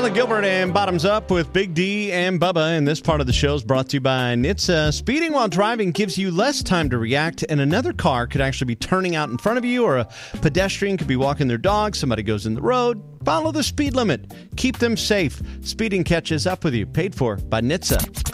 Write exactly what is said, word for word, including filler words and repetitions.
Stanley Gilbert and Bottoms Up with Big D and Bubba. And this part of the show is brought to you by N H T S A. Speeding while driving gives you less time to react, and another car could actually be turning out in front of you, or a pedestrian could be walking their dog, somebody goes in the road. Follow the speed limit. Keep them safe. Speeding catches up with you. Paid for by N H T S A.